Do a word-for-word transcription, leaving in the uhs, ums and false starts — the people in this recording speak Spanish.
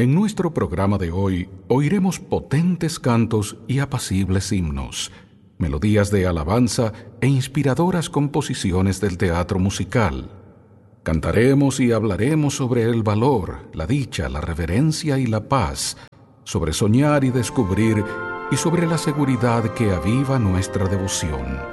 En nuestro programa de hoy oiremos potentes cantos y apacibles himnos, melodías de alabanza e inspiradoras composiciones del teatro musical. Cantaremos y hablaremos sobre el valor, la dicha, la reverencia y la paz, sobre soñar y descubrir y sobre la seguridad que aviva nuestra devoción.